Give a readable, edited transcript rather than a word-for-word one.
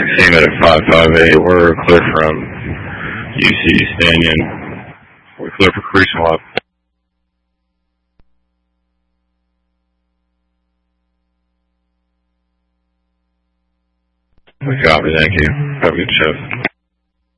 Team at 558. We're clear from UC Stanion. We're clear for Crease Swap. We copy, thank you. Have a good shift.